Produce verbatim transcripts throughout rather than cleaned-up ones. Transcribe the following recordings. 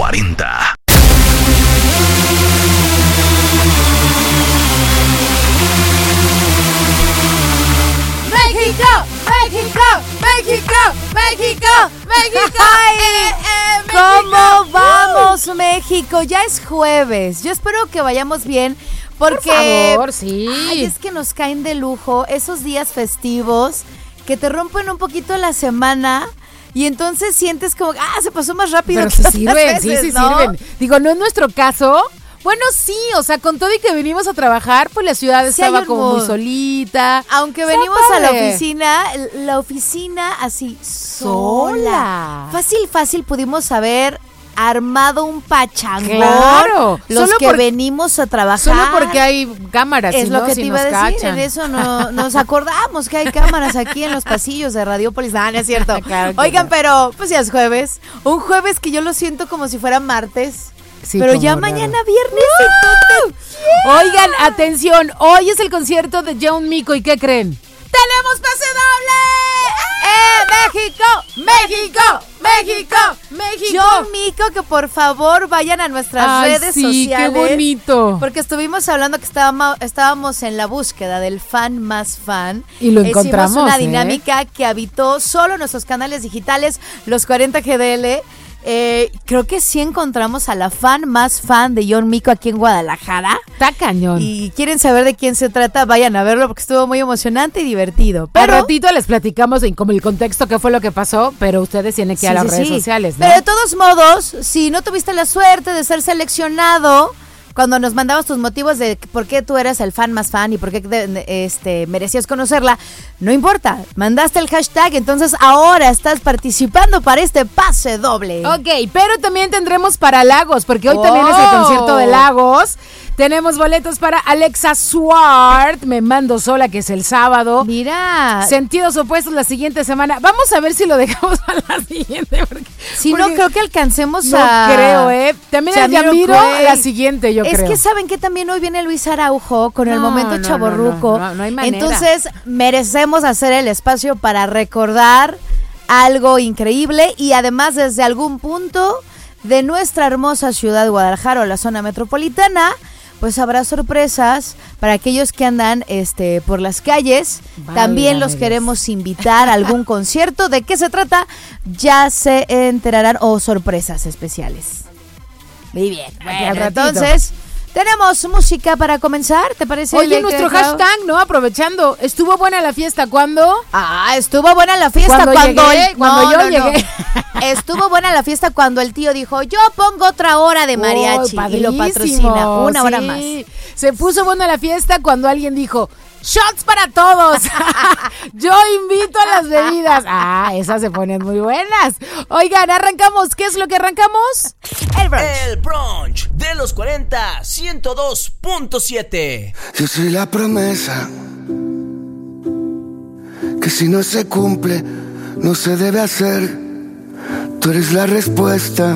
cuarenta. México, México, México, México, México. Ay, eh, eh, México. ¿Cómo vamos, México? Ya es jueves. Yo espero que vayamos bien porque... Por favor, sí. Ay, es que nos caen de lujo esos días festivos que te rompen un poquito la semana y entonces sientes como, ah, se pasó más rápido. Pero que sí otras sirven, veces, sí, sí ¿no? sirven. Digo, no es nuestro caso. Bueno, sí, o sea, con todo y que venimos a trabajar, pues la ciudad Sí, hay estaba un como mood. muy solita. Aunque Está venimos a la padre. oficina, la oficina así sola. Sola. Fácil, fácil pudimos haber armado un pachangón. Claro. Los Solo que por- venimos a trabajar. Solo porque hay cámaras, Es si lo no, que si te iba a nos decir, cachan. en eso no, nos acordamos que hay cámaras aquí en los pasillos de Radiopolis. Ah, no es cierto. Claro que Oigan, no. pero pues ya es jueves. Un jueves que yo lo siento como si fuera martes. Sí, pero como ya raro. mañana viernes, entonces... Oigan, atención, hoy es el concierto de John Mico, ¿y qué creen? ¡Tenemos pase doble! ¡Eh, México! ¡México! ¡México! ¡México! John Mico, que por favor vayan a nuestras Ay, redes sí, sociales. qué bonito. Porque estuvimos hablando que estábamos, estábamos en la búsqueda del fan más fan. Y lo Hicimos encontramos, una ¿eh? dinámica que habitó solo nuestros canales digitales, los cuarenta G D L. Eh, creo que sí encontramos a la fan más fan de John Mico aquí en Guadalajara. Está cañón. Y quieren saber de quién se trata, vayan a verlo porque estuvo muy emocionante y divertido. Al Pero ratito les platicamos en como el contexto que fue lo que pasó, pero ustedes tienen que ir a Sí, las sí, redes sí. sociales, ¿no? Pero de todos modos, si no tuviste la suerte de ser seleccionado, cuando nos mandabas tus motivos de por qué tú eras el fan más fan y por qué de- este, merecías conocerla, no importa, mandaste el hashtag, entonces ahora estás participando para este pase doble. Ok, pero también tendremos para Lagos, porque hoy también es el Oh. concierto de Lagos. Tenemos boletos para Alexa Swart, Me Mando Sola, que es el sábado. Mira, Sentidos opuestos la siguiente semana. Vamos a ver si lo dejamos a la siguiente. Porque, si no porque creo que alcancemos no a... creo, ¿eh? También el Yamiro a Jamiroquai. la siguiente, yo es creo. que saben que también hoy viene Luis Araujo con el No, momento no, chavorruco. no, no, no hay manera. Entonces merecemos hacer el espacio para recordar algo increíble y además desde algún punto de nuestra hermosa ciudad de Guadalajara o la zona metropolitana, pues habrá sorpresas para aquellos que andan este por las calles. Válgame También los Dios. queremos invitar a algún concierto. ¿De qué se trata? Ya se enterarán o sorpresas especiales. Muy bien. al Bueno, ratito. entonces, tenemos música para comenzar, ¿te parece? Oye, Lele, nuestro Clau? hashtag, ¿no? Aprovechando. ¿Estuvo buena la fiesta? ¿Cuándo? Ah, estuvo buena la fiesta Cuando cuando, llegué, el- cuando no, yo no, no. llegué. Estuvo buena la fiesta cuando el tío dijo, yo pongo otra hora de mariachi Oh, y lo padrísimo, patrocina, una hora sí. más. Se puso buena la fiesta cuando alguien dijo, shots para todos. Yo invito a las bebidas. Ah, esas se ponen muy buenas. Oigan, arrancamos. ¿Qué es lo que arrancamos? El brunch. El brunch de los cuarenta, ciento dos punto siete. Yo soy la promesa que si no se cumple, no se debe hacer. Tú eres la respuesta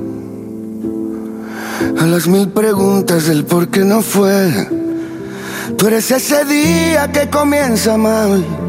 a las mil preguntas del por qué no fue. Tú eres ese día que comienza mal